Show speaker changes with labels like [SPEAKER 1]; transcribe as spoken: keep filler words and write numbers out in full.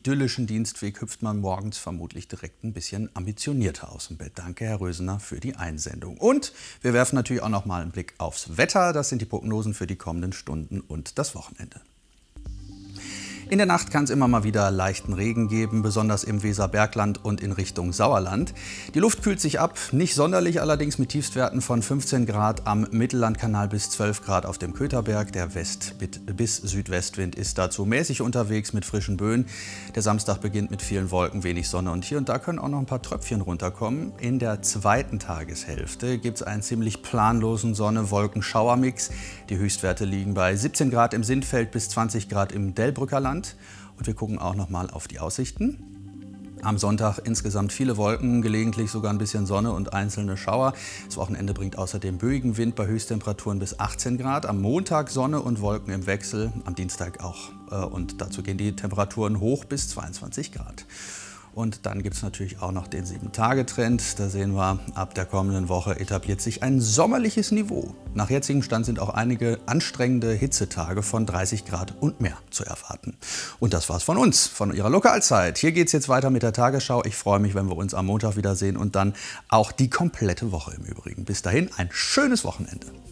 [SPEAKER 1] idyllischen Dienstweg hüpft man morgens vermutlich direkt ein bisschen ambitionierter aus dem Bett. Danke, Herr Rösener, für die Einsendung. Und wir werfen natürlich auch noch mal einen Blick aufs Wetter. Das sind die Prognosen für die kommenden Stunden und das Wochenende. In der Nacht kann es immer mal wieder leichten Regen geben, besonders im Weserbergland und in Richtung Sauerland. Die Luft kühlt sich ab, nicht sonderlich allerdings, mit Tiefstwerten von fünfzehn Grad am Mittellandkanal bis zwölf Grad auf dem Kötherberg. Der West- bis Südwestwind ist dazu mäßig unterwegs mit frischen Böen. Der Samstag beginnt mit vielen Wolken, wenig Sonne und hier und da können auch noch ein paar Tröpfchen runterkommen. In der zweiten Tageshälfte gibt es einen ziemlich planlosen Sonne-Wolken-Schauermix. Die Höchstwerte liegen bei siebzehn Grad im Sindfeld bis zwanzig Grad im Delbrücker Land. Und wir gucken auch noch mal auf die Aussichten. Am Sonntag insgesamt viele Wolken, gelegentlich sogar ein bisschen Sonne und einzelne Schauer. Das Wochenende bringt außerdem böigen Wind bei Höchsttemperaturen bis achtzehn Grad. Am Montag Sonne und Wolken im Wechsel, am Dienstag auch. Und dazu gehen die Temperaturen hoch bis zweiundzwanzig Grad. Und dann gibt es natürlich auch noch den sieben Tage Trend. Da sehen wir, ab der kommenden Woche etabliert sich ein sommerliches Niveau. Nach jetzigem Stand sind auch einige anstrengende Hitzetage von dreißig Grad und mehr zu erwarten. Und das war's von uns, von Ihrer Lokalzeit. Hier geht's jetzt weiter mit der Tagesschau. Ich freue mich, wenn wir uns am Montag wiedersehen und dann auch die komplette Woche im Übrigen. Bis dahin ein schönes Wochenende.